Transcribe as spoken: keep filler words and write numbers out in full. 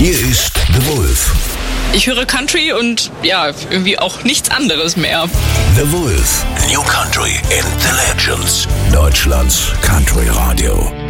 Hier ist The Wolf. Ich höre Country und ja, irgendwie auch nichts anderes mehr. The Wolf. New Country and the Legends. Deutschlands Country Radio.